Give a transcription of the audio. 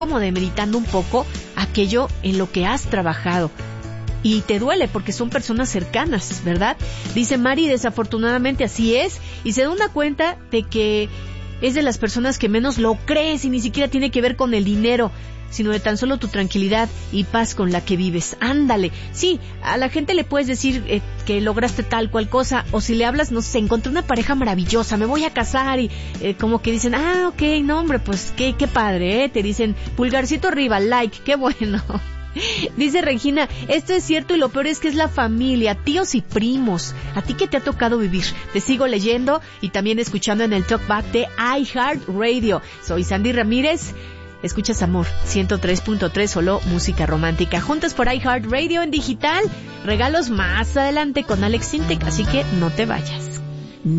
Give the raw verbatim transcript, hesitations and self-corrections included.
como demeritando un poco aquello en lo que has trabajado. Y te duele porque son personas cercanas, ¿verdad? Dice Mari, desafortunadamente así es, y se da una cuenta de que es de las personas que menos lo crees y ni siquiera tiene que ver con el dinero, sino de tan solo tu tranquilidad y paz con la que vives. Ándale. Sí, a la gente le puedes decir eh, que lograste tal cual cosa, o si le hablas, no sé, encontré una pareja maravillosa, me voy a casar, y eh, como que dicen, ah, ok, no hombre, pues qué, qué padre, ¿eh? Te dicen, pulgarcito arriba, like, qué bueno. Dice Regina, esto es cierto y lo peor es que es la familia, tíos y primos. ¿A ti qué te ha tocado vivir? Te sigo leyendo y también escuchando en el Talkback de iHeartRadio. Soy Sandy Ramírez. Escuchas Amor ciento tres punto tres, solo música romántica. Juntos por iHeartRadio en digital. Regalos más adelante con Alex Sintek, así que no te vayas.